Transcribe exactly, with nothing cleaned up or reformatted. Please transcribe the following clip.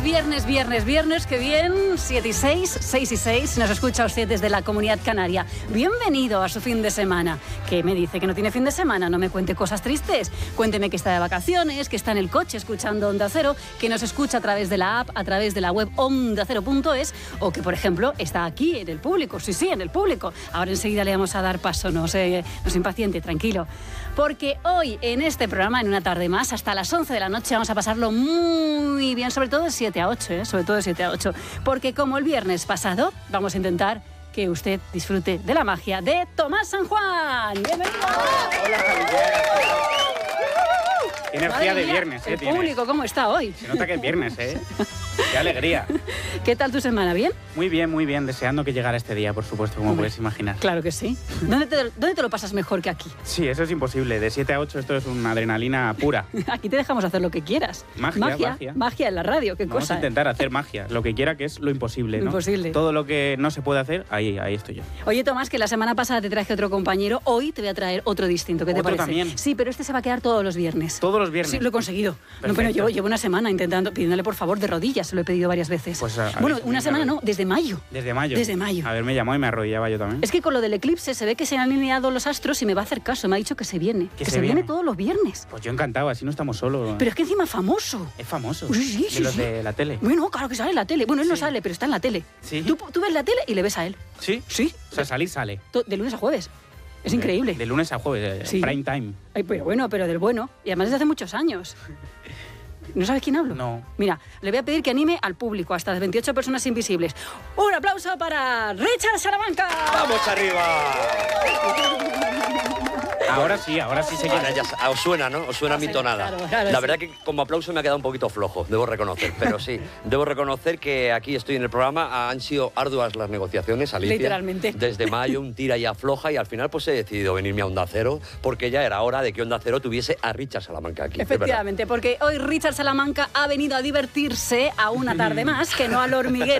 viernes, viernes, viernes, viernes, qué bien, siete y seis, seis y seis, nos escucha usted desde la Comunidad Canaria. Bienvenido a su fin de semana. ¿Qué me dice que no tiene fin de semana? No me cuente cosas tristes. Cuénteme que está de vacaciones, que está en el coche escuchando Onda Cero, que nos escucha a través de la app, a través de la web onda cero punto es, o que, por ejemplo, está aquí en el público. Sí, sí, en el público. Ahora enseguida le vamos a dar paso, no se, no se impaciente, tranquilo. Porque hoy, en este programa, en una tarde más, hasta las once de la noche, vamos a pasarlo muy bien, sobre todo de siete a ocho, ¿eh? Sobre todo de siete a ocho. Porque como el viernes pasado, vamos a intentar que usted disfrute de la magia de Tomás San Juan. ¡Bienvenido! Hola, Qué energía de viernes, ¿eh? El público, ¿cómo está hoy? Se nota que es viernes, ¿eh? ¡Qué alegría! ¿Qué tal tu semana? ¿Bien? Muy bien, muy bien. Deseando que llegara este día, por supuesto, como Hombre, puedes imaginar. Claro que sí. ¿Dónde te, ¿Dónde te lo pasas mejor que aquí? Sí, eso es imposible. De siete a ocho esto es una adrenalina pura. Aquí te dejamos hacer lo que quieras. Magia, magia. magia. Magia en la radio, qué Vamos cosa. a intentar hacer magia. Lo que quiera, que es lo imposible, Lo ¿no? imposible. Todo lo que no se puede hacer, ahí, ahí estoy yo. Oye, Tomás, que la semana pasada te traje otro compañero, hoy te voy a traer otro distinto. ¿Qué te ¿Otro parece? también? Sí, pero este se va a quedar todos los viernes. Todos los viernes. Sí, lo he conseguido. No, pero Perfecto. llevo, llevo una semana intentando, pidiéndole por favor de rodillas, se lo he pedido varias veces. Pues, a- a bueno, ver, una me semana arrodillo. no, desde mayo. Desde mayo. Desde mayo. A ver, me llamó y me arrodillaba yo también. Es que con lo del eclipse se ve que se han alineado los astros y me va a hacer caso. Me ha dicho que se viene. Que Que se se viene viene. todos los viernes. Pues yo encantado, así no estamos solos. Pero es que encima famoso. Es famoso. Sí, sí, sí, de los sí. de la tele. Bueno, claro que sale en la tele. Bueno, él no Sí. sale, pero está en la tele. Sí. Tú, tú ves la tele y le ves a él. ¿Sí? Sí. O sea, salir sale. To- De lunes a jueves. Es increíble. De, de lunes a jueves, eh, Sí. prime time. Ay, pero bueno, pero del bueno. Y además desde hace muchos años. ¿No sabes quién hablo? No. Mira, le voy a pedir que anime al público, hasta las veintiocho personas invisibles. ¡Un aplauso para Richard Salamanca! ¡Vamos arriba! Ahora sí, ahora sí se Ahora quiere. ya sa- os suena, ¿no? Os suena Sí, mi tonada. claro, claro, la sí. verdad que como aplauso me ha quedado un poquito flojo, debo reconocer. Pero sí, debo reconocer que aquí estoy en el programa. Han sido arduas las negociaciones, Alicia. Literalmente. Desde mayo, un tira y afloja, y al final pues he decidido venirme a Onda Cero, porque ya era hora de que Onda Cero tuviese a Richard Salamanca aquí. de verdad. Efectivamente, porque hoy Richard Salamanca ha venido a divertirse a una tarde más, que no al hormiguero.